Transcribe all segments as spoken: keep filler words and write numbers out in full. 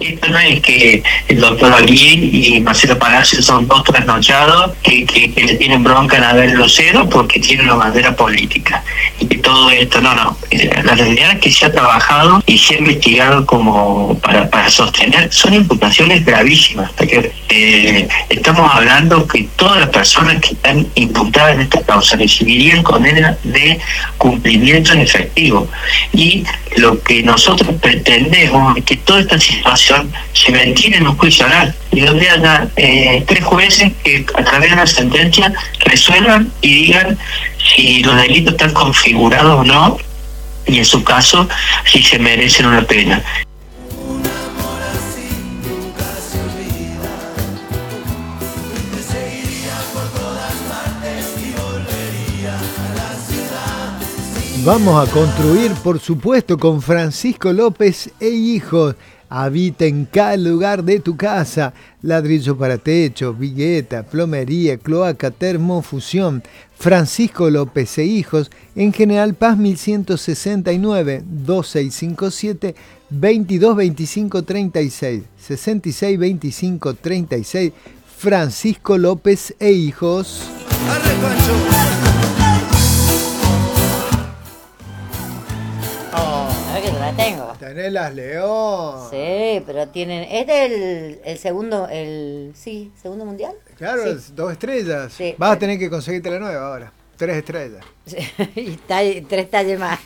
esto no es que el doctor Alguín y Marcelo Palacio son dos trasnochados que, que, que le tienen bronca en haber cero porque tienen una bandera política. Y que todo esto, no, no. La realidad es que se ha trabajado y se ha investigado como para, para sostener, son imputaciones gravísimas. Porque eh, estamos hablando que todas las personas que están imputadas en esta causa recibirían condena de cumplimiento en efectivo. Y lo que nosotros pretendemos es que toda esta situación se ventile en un juicio oral y donde haya eh, tres jueces que a través de una sentencia resuelvan y digan si los delitos están configurados o no, y en su caso si se merecen una pena. Vamos a construir, por supuesto, con Francisco López e Hijos. Habita en cada lugar de tu casa. Ladrillo para techo, vigueta, plomería, cloaca, termofusión. Francisco López e Hijos, en General Paz mil ciento sesenta y nueve, dos seis cinco siete, veintidós veinticinco treinta y seis, sesenta y seis veinticinco treinta y seis. Francisco López e Hijos. ¡Arre, Pancho! Que la tengo. Tenés las León. Sí, pero tienen. ¿Es del el segundo, el sí, segundo mundial? Claro, Sí. dos estrellas. Sí. Vas a tener que conseguirte la nueva ahora. Tres estrellas. Sí, y talle- tres talles más.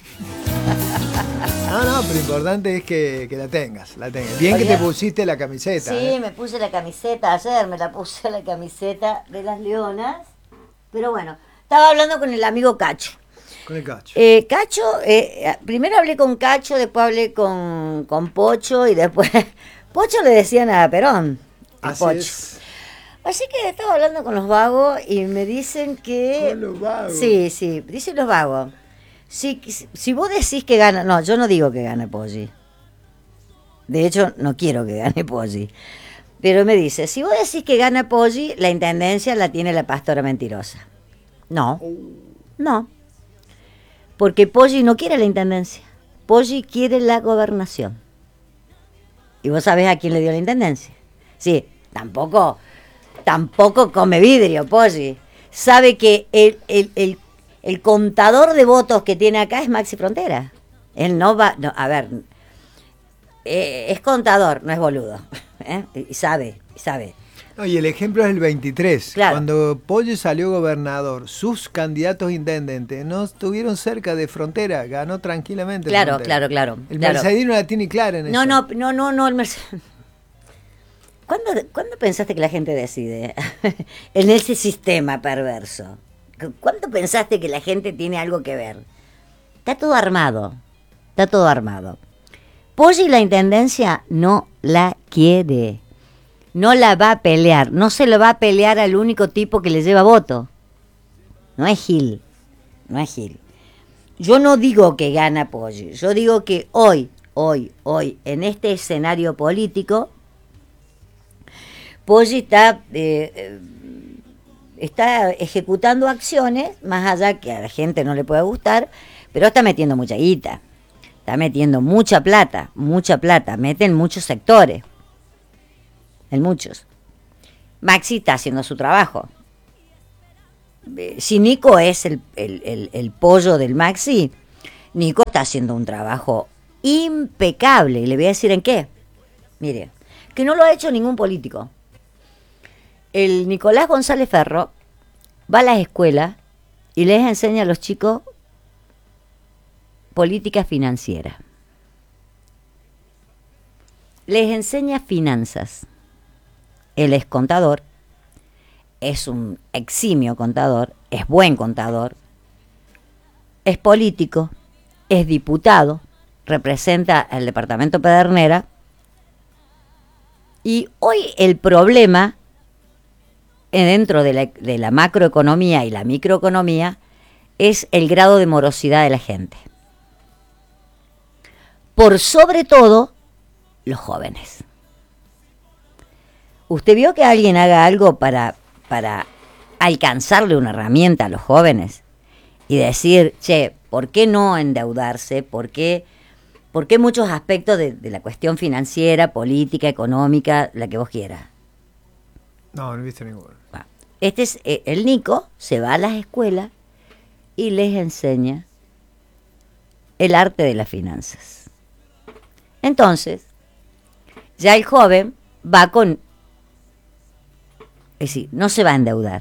No, no, pero lo importante es que, que la tengas, la tengas. Bien Oye, que te pusiste la camiseta. Sí, ¿eh? me puse la camiseta ayer, me la puse la camiseta de las Leonas. Pero bueno, estaba hablando con el amigo Cacho. Con el Cacho. Eh, Cacho, eh, primero hablé con Cacho, después hablé con, con Pocho y después... Pocho le decían a Perón. el Así Pocho. es. Así que estaba hablando con los vagos y me dicen que... Con los vagos. Sí, sí, dicen los vagos. Si, si vos decís que gana... No, yo no digo que gane Poggi. De hecho, no quiero que gane Poggi. Pero me dice, si vos decís que gana Poggi, la intendencia la tiene la pastora mentirosa. No, no. Porque Poggi no quiere la intendencia. Poggi quiere la gobernación. ¿Y vos sabés a quién le dio la intendencia? Sí, tampoco, tampoco come vidrio, Poggi. Sabe que el, el, el, el contador de votos que tiene acá es Maxi Frontera. Él no va... No, a ver, eh, es contador, no es boludo. ¿eh? Y sabe, y sabe. No, y el ejemplo es el veintitrés. Claro. Cuando Poggi salió gobernador, sus candidatos intendentes no estuvieron cerca de Frontera, ganó tranquilamente. Claro, Frontera. claro, claro. El claro. mercedino la tiene clara en No, eso. no, no, no, no, el Mercedes. ¿Cuándo, ¿Cuándo pensaste que la gente decide? En ese sistema perverso. ¿Cuándo pensaste que la gente tiene algo que ver? Está todo armado. Está todo armado. Poggi la intendencia no la quiere. No la va a pelear. No se lo va a pelear al único tipo que le lleva voto. No es Gil. No es Gil. Yo no digo que gana Poggi. Yo digo que hoy, hoy, hoy, en este escenario político, Poggi está, eh, eh, está ejecutando acciones, más allá que a la gente no le pueda gustar, pero está metiendo mucha guita. Está metiendo mucha plata, mucha plata. Mete en muchos sectores. En muchos. Maxi está haciendo su trabajo. Si Nico es el, el, el, el pollo del Maxi, Nico está haciendo un trabajo impecable. Y le voy a decir en qué. Mire, que no lo ha hecho ningún político. El Nicolás González Ferro va a las escuelas y les enseña a los chicos política financiera. Les enseña finanzas. Él es contador, es un eximio contador, es buen contador, es político, es diputado, representa al departamento Pedernera. Y hoy el problema dentro de la, de la macroeconomía y la microeconomía es el grado de morosidad de la gente. Por sobre todo, los jóvenes. ¿Usted vio que alguien haga algo para, para alcanzarle una herramienta a los jóvenes? Y decir, che, ¿por qué no endeudarse? ¿Por qué Porque hay muchos aspectos de, de la cuestión financiera, política, económica, la que vos quieras. No, no he visto ninguno. Bueno, este es eh, el Nico, se va a las escuelas y les enseña el arte de las finanzas. Entonces, ya el joven va con, es decir, no se va a endeudar.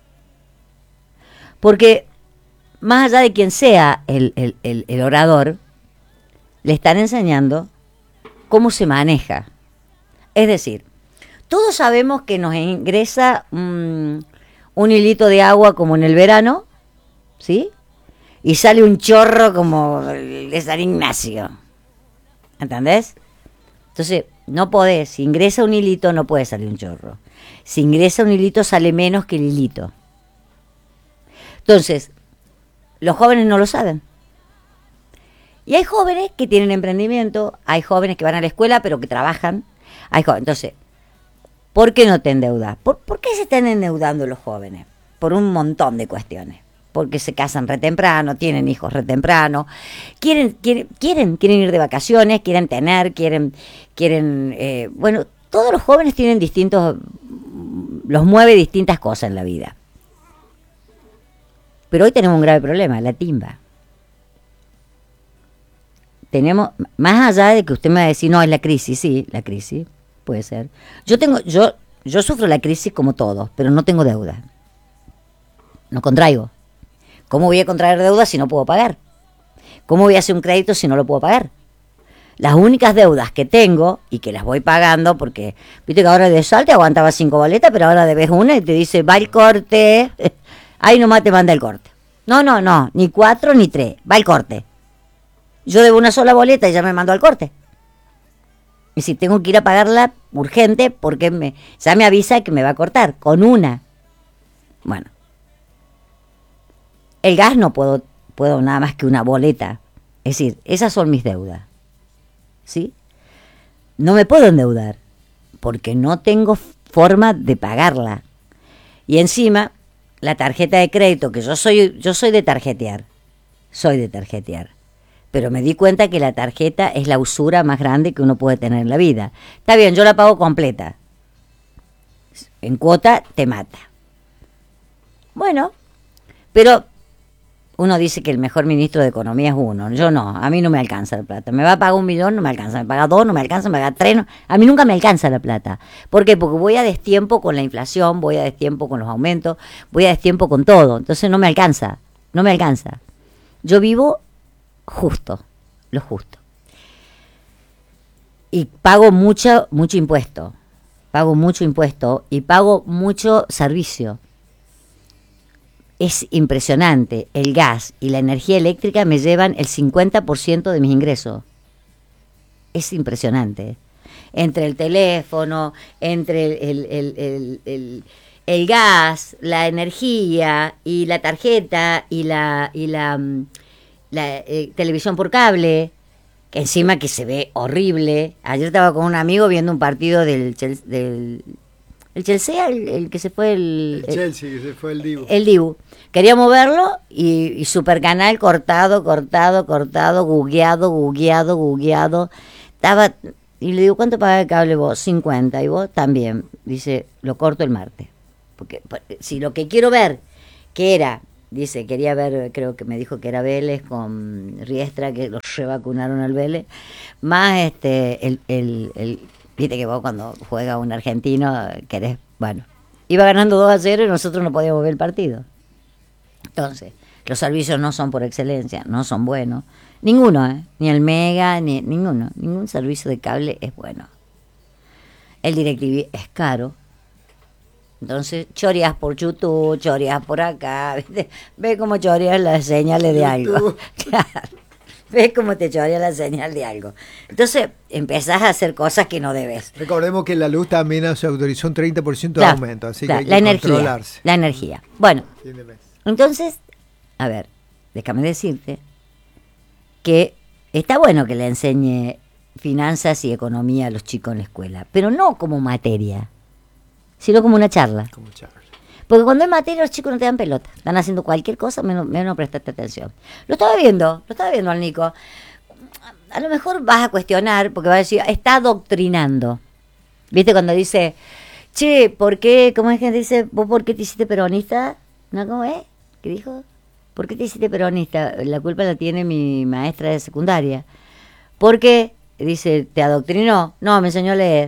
Porque más allá de quien sea el, el, el, el orador, le están enseñando cómo se maneja. Es decir, todos sabemos que nos ingresa um, un hilito de agua como en el verano, ¿sí? Y sale un chorro como el de San Ignacio. ¿Entendés? Entonces, no podés. Si ingresa un hilito, no puede salir un chorro. Si ingresa un hilito, sale menos que el hilito. Entonces, los jóvenes no lo saben. Y hay jóvenes que tienen emprendimiento, hay jóvenes que van a la escuela pero que trabajan. Hay jóvenes. Entonces, ¿por qué no te endeudas? ¿Por, ¿Por qué se están endeudando los jóvenes? Por un montón de cuestiones. Porque se casan re temprano, tienen hijos re temprano, quieren, quieren, quieren, quieren ir de vacaciones, quieren tener, quieren, quieren, eh, bueno, todos los jóvenes tienen distintos, los mueve distintas cosas en la vida. Pero hoy tenemos un grave problema, la timba. Tenemos, más allá de que usted me va a decir, no, es la crisis, sí, la crisis, puede ser. Yo tengo, yo, yo sufro la crisis como todos, pero no tengo deuda. No contraigo. ¿Cómo voy a contraer deuda si no puedo pagar? ¿Cómo voy a hacer un crédito si no lo puedo pagar? Las únicas deudas que tengo, y que las voy pagando, porque viste que ahora de Sal te aguantaba cinco boletas, pero ahora debes una y te dice, va el corte, ahí nomás te manda el corte. No, no, no, ni cuatro ni tres, va el corte. Yo debo una sola boleta y ya me mandó al corte. Y si tengo que ir a pagarla urgente, porque me, ya me avisa que me va a cortar, con una. Bueno. El gas no puedo, puedo nada más que una boleta. Es decir, esas son mis deudas. ¿Sí? No me puedo endeudar, porque no tengo forma de pagarla. Y encima, la tarjeta de crédito, que yo soy, yo soy de tarjetear, soy de tarjetear. Pero me di cuenta que la tarjeta es la usura más grande que uno puede tener en la vida. Está bien, yo la pago completa. En cuota te mata. Bueno, pero uno dice que el mejor ministro de Economía es uno. Yo no, a mí no me alcanza la plata. Me va a pagar un millón, no me alcanza. Me paga dos, no me alcanza. Me paga tres, no. A mí nunca me alcanza la plata. ¿Por qué? Porque voy a destiempo con la inflación, voy a destiempo con los aumentos, voy a destiempo con todo. Entonces no me alcanza, no me alcanza. Yo vivo justo, lo justo. Y pago mucho, mucho impuesto. Pago mucho impuesto y pago mucho servicio. Es impresionante, el gas y la energía eléctrica me llevan el cincuenta por ciento de mis ingresos. Es impresionante. Entre el teléfono, entre el, el, el, el, el gas, la energía y la tarjeta y la, y la, la eh, televisión por cable, que encima que se ve horrible. Ayer estaba con un amigo viendo un partido del Chelsea, del El Chelsea, el, el que se fue el... El Chelsea, el, que se fue el Dibu. El Dibu. Queríamos verlo y, y super canal cortado, cortado, cortado, gugueado, gugueado, gugueado. Estaba... Y le digo, ¿cuánto paga el cable vos? cincuenta. ¿Y vos? También. Dice, lo corto el martes. Porque, porque si lo que quiero ver, que era... Dice, quería ver, creo que me dijo que era Vélez con Riestra, que los revacunaron al Vélez. Más este el... el, el viste que vos cuando juega un argentino querés, bueno, iba ganando dos a cero y nosotros no podíamos ver el partido. Entonces, los servicios no son por excelencia, no son buenos. Ninguno, ¿eh? Ni el Mega, ni ninguno. Ningún servicio de cable es bueno. El DirecTV es caro. Entonces, choreas por YouTube, choreas por acá. ¿Viste? Ve cómo choreas las señales de algo. Claro. Ves cómo te chorea la señal de algo. Entonces empezás a hacer cosas que no debes. Recordemos que la luz también se autorizó un treinta por ciento de claro, aumento, así claro, que hay la que energía, controlarse. La energía. Bueno, entonces, a ver, déjame decirte que está bueno que le enseñe finanzas y economía a los chicos en la escuela, pero no como materia, sino como una charla. Como charla. Porque cuando es materia los chicos no te dan pelota. Están haciendo cualquier cosa menos, menos prestarte atención. Lo estaba viendo, lo estaba viendo al Nico. a lo mejor vas a cuestionar, porque vas a decir, está adoctrinando. ¿Viste cuando dice, che, ¿por qué? ¿Cómo es que dice, vos por qué te hiciste peronista? ¿No? ¿Cómo es? ¿Qué dijo? ¿Por qué te hiciste peronista? La culpa la tiene mi maestra de secundaria. ¿Por qué? Dice, ¿te adoctrinó? No, me enseñó a leer.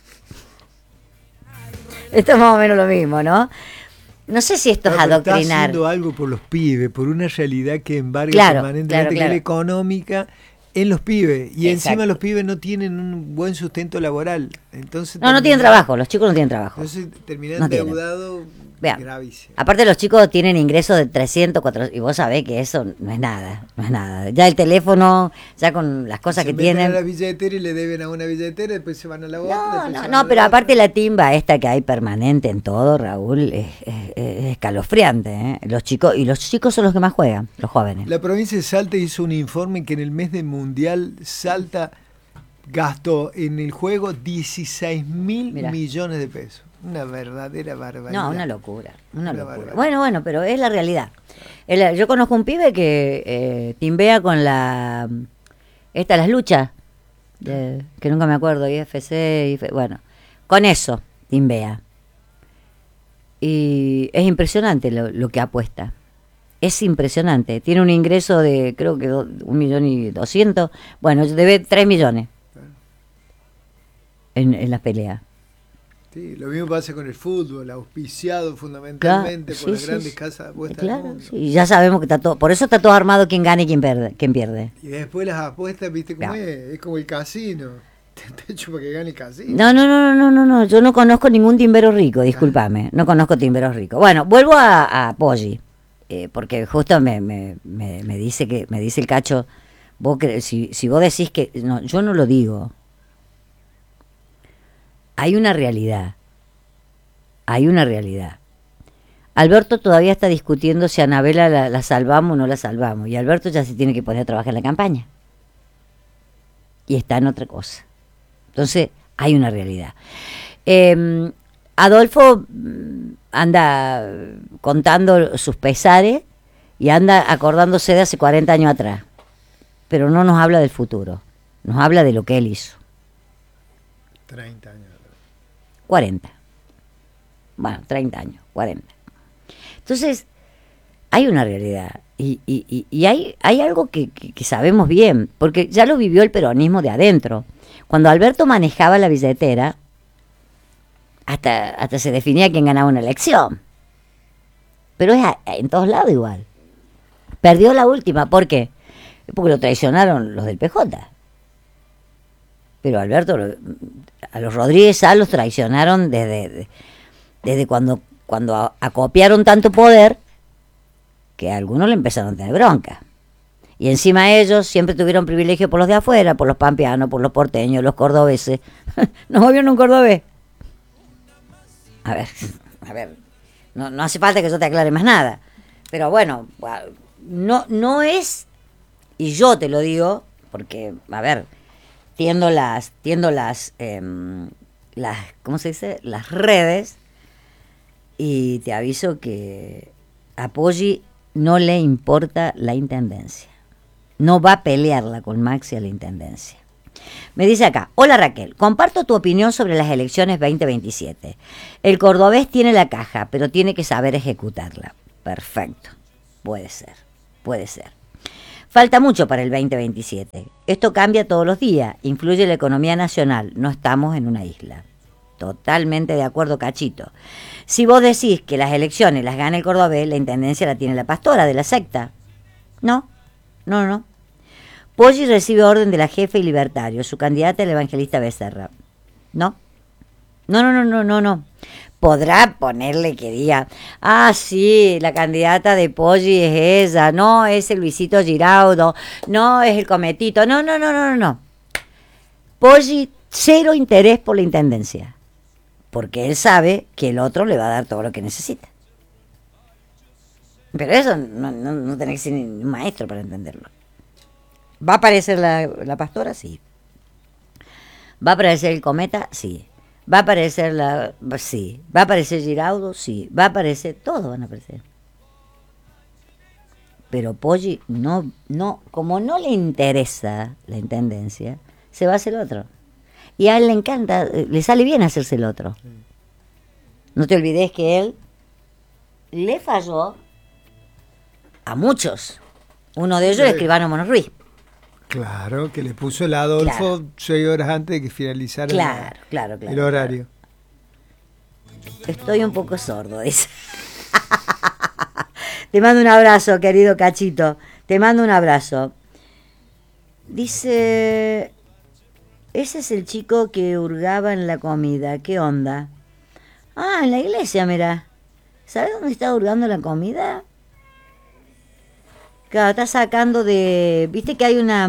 Esto es más o menos lo mismo, ¿no? No sé si esto no, es adoctrinar. Está haciendo algo por los pibes, por una realidad que embarga claro, permanentemente, claro, claro. que es la económica en los pibes. Y Exacto. encima los pibes no tienen un buen sustento laboral. Entonces no, no tienen trabajo, los chicos no tienen trabajo. Entonces terminan no endeudados gravísimo. Aparte los chicos tienen ingresos de trescientos, cuatrocientos, y vos sabés que eso no es nada, no es nada. Ya el teléfono, ya con las cosas se que meten tienen... a la billetera y le deben a una billetera, después se van a la otra. No, no, no, no pero aparte la timba esta que hay permanente en todo, Raúl, es, es, es escalofriante, ¿eh? Los chicos, y los chicos son los que más juegan, los jóvenes. La provincia de Salta hizo un informe que en el mes del Mundial Salta gastó en el juego dieciséis mil millones de pesos. Una verdadera barbaridad. No, una locura, una, una locura. Barbaridad. Bueno, bueno, pero es la realidad. El, yo conozco un pibe que eh, timbea con la... Esta, las luchas, de, que nunca me acuerdo, I F C, I F, bueno, con eso timbea. Y es impresionante lo, lo que apuesta. Es impresionante. Tiene un ingreso de, creo que do, un millón y doscientos. Bueno, debe tres millones en, en las peleas. Sí, lo mismo pasa con el fútbol, auspiciado fundamentalmente claro, por sí, las sí, grandes sí. casas apuestas claro, del mundo. Sí, ya sabemos que está todo, por eso está todo armado quién gana y quién pierde, quién pierde. Y después las apuestas, ¿viste cómo claro. es? Es como el casino. Te hecho para que gane el casino. No, no, no, no, no, no, yo no conozco ningún timbero rico, discúlpame, no conozco timberos ricos. Bueno, vuelvo a, a Poggi, eh, porque justo me, me, me, me dice que me dice el Cacho, vos que, si, si vos decís que no, yo no lo digo. Hay una realidad. Hay una realidad. Alberto todavía está discutiendo si a Anabela la, la salvamos o no la salvamos. Y Alberto ya se tiene que poner a trabajar en la campaña. Y está en otra cosa. Entonces, hay una realidad. Eh, Adolfo anda contando sus pesares y anda acordándose de hace cuarenta años atrás. Pero no nos habla del futuro. Nos habla de lo que él hizo. treinta años atrás. cuarenta. Bueno, treinta años, cuarenta. Entonces, hay una realidad. Y, y, y hay, hay algo que, que, que sabemos bien, porque ya lo vivió el peronismo de adentro. Cuando Alberto manejaba la billetera, hasta, hasta se definía quién ganaba una elección. Pero es a, en todos lados igual. Perdió la última, ¿por qué? Porque lo traicionaron los del P J. Pero Alberto, a los Rodríguez Sá los traicionaron desde... desde cuando, cuando acopiaron tanto poder que a algunos le empezaron a tener bronca. Y encima ellos siempre tuvieron privilegio por los de afuera, por los pampeanos, por los porteños, los cordobeses. ¿No gobierna un cordobés? A ver, a ver, no, no hace falta que yo te aclare más nada. Pero bueno, no, no es, y yo te lo digo, porque, a ver, tiendo las, tiendo las, eh, las, ¿cómo se dice? Las redes. Y te aviso que a Poggi no le importa la intendencia. No va a pelearla con Maxi a la intendencia. Me dice acá, hola Raquel, comparto tu opinión sobre las elecciones veinte veintisiete. El cordobés tiene la caja, pero tiene que saber ejecutarla. Perfecto, puede ser, puede ser. Falta mucho para el veinte veintisiete. Esto cambia todos los días, influye la economía nacional, no estamos en una isla. Totalmente de acuerdo, Cachito. Si vos decís que las elecciones las gana el cordobés, la intendencia la tiene la pastora de la secta. No, no, no. Poggi recibe orden de la jefe y libertario, su candidata el evangelista Becerra. No, no, no, no, no, no, no. Podrá ponerle que diga, ah, sí, la candidata de Poggi es ella, no, es el Luisito Giraudo, no, es el Cometito, no, no, no, no, no, no. Poggi, cero interés por la intendencia. Porque él sabe que el otro le va a dar todo lo que necesita. Pero eso no, no, no tenés que ser ni un maestro para entenderlo. ¿Va a aparecer la, la pastora? Sí. ¿Va a aparecer el cometa? Sí. ¿Va a aparecer la...? Sí. ¿Va a aparecer Giraudo? Sí. ¿Va a aparecer? Todos van a aparecer. Pero Poggi no, no, como no le interesa la intendencia, se va a hacer el otro. Y a él le encanta, le sale bien hacerse el otro. Sí. No te olvides que él le falló a muchos. Uno de ellos es Escribano Mono Ruiz. Claro, que le puso el Adolfo claro. seis horas antes de que finalizara claro, el, claro, claro, el horario. Claro. Estoy un poco sordo, dice. Te mando un abrazo, querido Cachito. Te mando un abrazo. Dice, ese es el chico que hurgaba en la comida. ¿Qué onda? Ah, en la iglesia, mira. ¿Sabes dónde está hurgando la comida? Claro, está sacando de... Viste que hay una...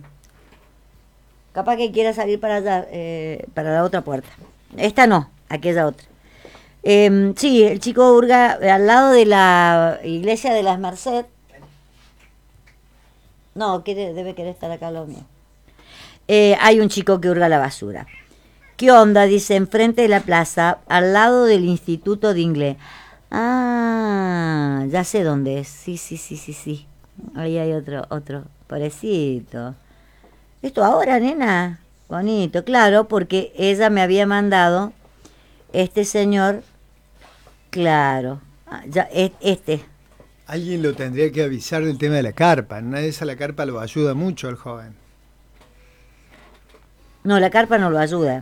Capaz que quiera salir para allá, eh, para la otra puerta. Esta no, aquella otra. Eh, sí, el chico hurga al lado de la iglesia de las Merced. No, quiere, debe querer estar acá lo mío. Eh, hay un chico que hurga la basura. ¿Qué onda? Dice, enfrente de la plaza, al lado del Instituto de Inglés. Ah, ya sé dónde es. Sí, sí, sí, sí, sí. Ahí hay otro, otro, pobrecito. Esto ahora, nena. Bonito, claro, porque ella me había mandado este señor. Claro, ah, ya, este. Alguien lo tendría que avisar del tema de la carpa. En una de esas la carpa lo ayuda mucho al joven. No, la carpa no lo ayuda.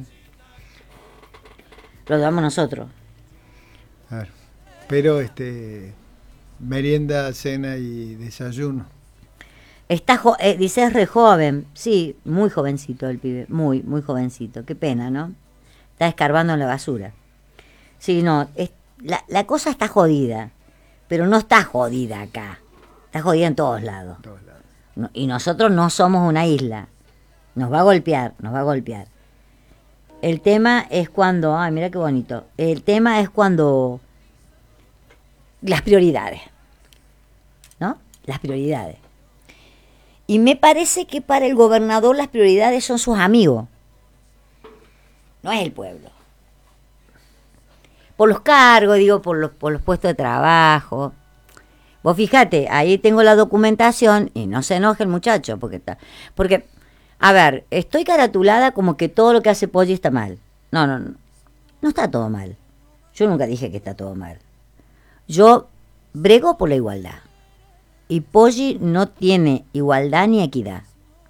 Lo damos nosotros. A ver, pero este merienda, cena y desayuno. Está jo- eh, dice es re joven. Sí, muy jovencito el pibe. Muy, muy jovencito. Qué pena, ¿no? Está escarbando en la basura. Sí, no, es, la, la cosa está jodida. Pero no está jodida acá. Está jodida en todos lados. Todos lados. No, y nosotros no somos una isla. Nos va a golpear, nos va a golpear. El tema es cuando... Ay, mira qué bonito. El tema es cuando... Las prioridades. ¿No? Las prioridades. Y me parece que para el gobernador las prioridades son sus amigos. No es el pueblo. Por los cargos, digo, por los, por los puestos de trabajo. Vos fíjate, ahí tengo la documentación y no se enoje el muchacho, porque está, porque, a ver, estoy caratulada como que todo lo que hace Poggi está mal. No, no, no, no está todo mal. Yo nunca dije que está todo mal. Yo brego por la igualdad. Y Poggi no tiene igualdad ni equidad.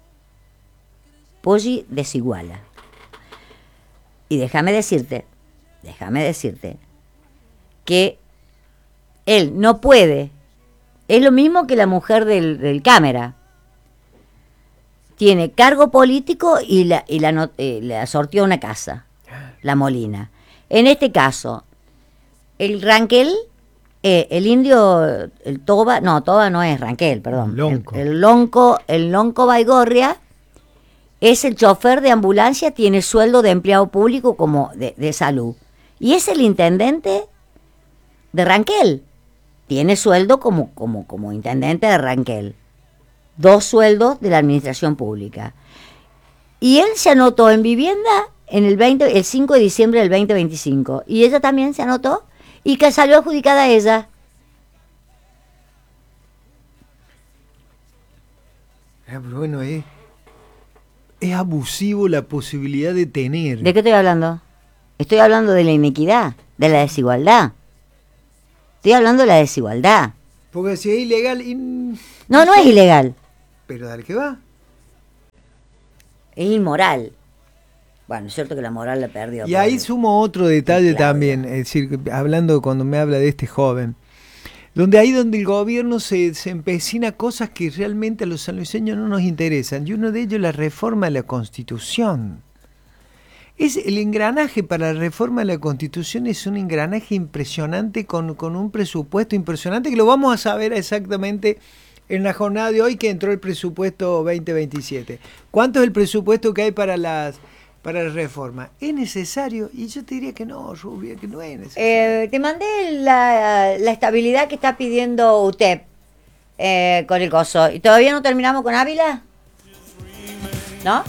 Poggi desiguala. Y déjame decirte, déjame decirte, que él no puede, es lo mismo que la mujer del, del cámara, tiene cargo político y la, y la, no, eh, la sortió a una casa, la Molina. En este caso, el Ranquel, eh, el indio, el Toba, no, Toba no es Ranquel, perdón, Lonco. El, el Lonco, el Lonco Baigorria, es el chofer de ambulancia, tiene sueldo de empleado público como de, de salud. Y es el intendente de Ranquel. Tiene sueldo como, como, como intendente de Ranquel. Dos sueldos de la administración pública. Y él se anotó en vivienda en el, veinte, el cinco de diciembre del veinte veinticinco. Y ella también se anotó y que salió adjudicada a ella. Ah, pero bueno, eh. Es abusivo la posibilidad de tener. ¿De qué estoy hablando? Estoy hablando de la inequidad, de la desigualdad. Estoy hablando de la desigualdad. Porque si es ilegal... Y... No, no es ilegal. Pero dale que va. Es inmoral. Bueno, es cierto que la moral la perdió. Y ahí sumo otro detalle también, es decir, hablando cuando me habla de este joven, donde ahí donde el gobierno se, se empecina cosas que realmente a los sanluiseños no nos interesan, y uno de ellos la reforma de la Constitución. Es el engranaje para la reforma de la Constitución, es un engranaje impresionante con, con un presupuesto impresionante que lo vamos a saber exactamente en la jornada de hoy que entró el presupuesto veinte veintisiete. ¿Cuánto es el presupuesto que hay para las para la reforma? ¿Es necesario? Y yo te diría que no, Rubia, que no es necesario. Eh, te mandé la, la estabilidad que está pidiendo U T E P eh, con el coso. ¿Y todavía no terminamos con Ávila? ¿No?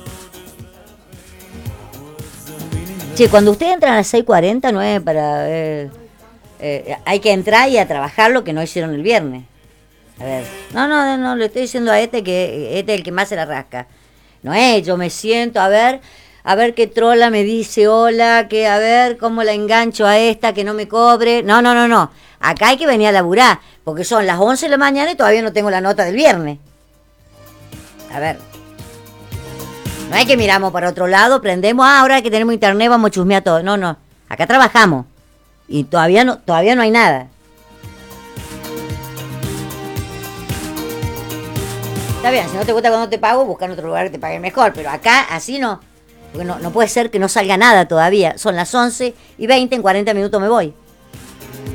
Sí, cuando ustedes entran a las seis cuarenta, no es para... Eh, eh, hay que entrar y a trabajar lo que no hicieron el viernes. A ver, no, no, no, le estoy diciendo a este que este es el que más se la rasca. No es, yo me siento, a ver, a ver qué trola me dice hola, que a ver cómo la engancho a esta, que no me cobre. No, no, no, no. Acá hay que venir a laburar, porque son las once de la mañana y todavía no tengo la nota del viernes. A ver. No es que miramos para otro lado, prendemos, ah, ahora que tenemos internet vamos a chusmear todo. No, no. Acá trabajamos. Y todavía no, todavía no hay nada. Está bien, si no te gusta cuando te pago, busca en otro lugar que te pague mejor. Pero acá, así no. Porque no, no puede ser que no salga nada todavía. Son las once y veinte, en cuarenta minutos me voy.